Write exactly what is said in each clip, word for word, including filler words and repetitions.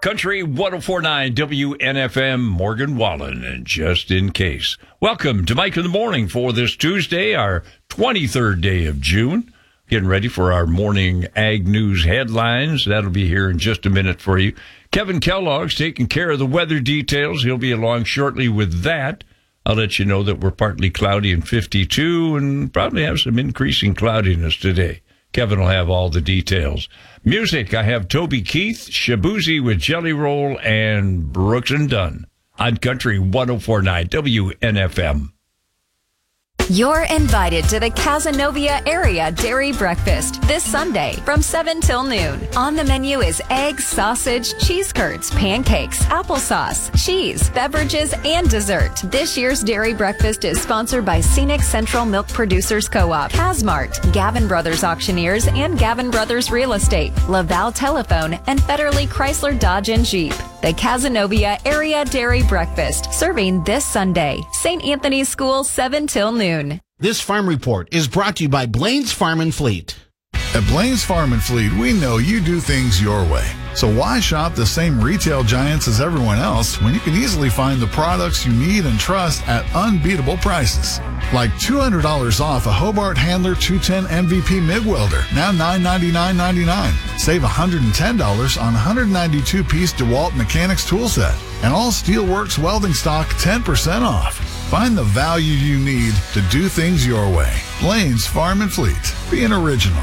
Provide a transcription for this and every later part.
Country one oh four point nine W N F M, Morgan Wallen, and just in case. Welcome to Mike in the Morning for this Tuesday, our twenty-third day of June. Getting ready for our morning Ag News headlines. That'll be here in just a minute for you. Kevin Kellogg's taking care of the weather details. He'll be along shortly with that. I'll let you know that we're partly cloudy and fifty-two and probably have some increasing cloudiness today. Kevin will have all the details. Music, I have Toby Keith, Shabuzi with Jelly Roll, and Brooks and Dunn on Country one oh four point nine W N F M. You're invited to the Cazenovia Area Dairy Breakfast this Sunday from seven till noon. On the menu is eggs, sausage, cheese curds, pancakes, applesauce, cheese, beverages, and dessert. This year's Dairy Breakfast is sponsored by Scenic Central Milk Producers Co-op, Casmart, Gavin Brothers Auctioneers, and Gavin Brothers Real Estate, Laval Telephone, and Federally Chrysler Dodge and Jeep. The Cazenovia Area Dairy Breakfast, serving this Sunday. Saint Anthony's School, seven till noon. This farm report is brought to you by Blaine's Farm and Fleet. At Blaine's Farm and Fleet, we know you do things your way. So why shop the same retail giants as everyone else when you can easily find the products you need and trust at unbeatable prices? Like two hundred dollars off a Hobart Handler two ten M V P MIG welder, now nine ninety-nine ninety-nine. Save one hundred ten dollars on one hundred ninety-two piece DeWalt Mechanics tool set. And all Steelworks welding stock ten percent off. Find the value you need to do things your way. Blaine's Farm and Fleet. Be an original.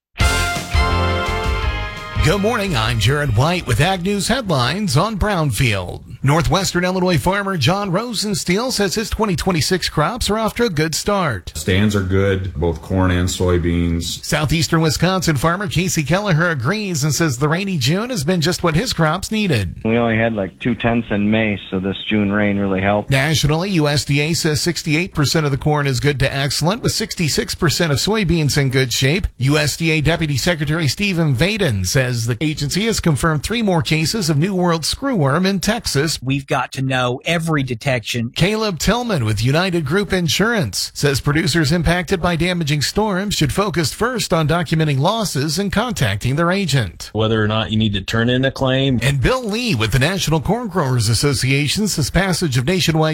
Good morning, I'm Jared White with Ag News headlines on Brownfield. Northwestern Illinois farmer John Rosensteel says his twenty twenty-six crops are off to a good start. Stands are good, both corn and soybeans. Southeastern Wisconsin farmer Casey Kelleher agrees and says the rainy June has been just what his crops needed. We only had like two tenths in May, so this June rain really helped. Nationally, U S D A says sixty-eight percent of the corn is good to excellent, with sixty-six percent of soybeans in good shape. U S D A Deputy Secretary Stephen Vaden says the agency has confirmed three more cases of New World screwworm in Texas. We've got to know every detection. Caleb Tillman with United Group Insurance says producers impacted by damaging storms should focus first on documenting losses and contacting their agent. Whether or not you need to turn in a claim. And Bill Lee with the National Corn Growers Association says passage of nationwide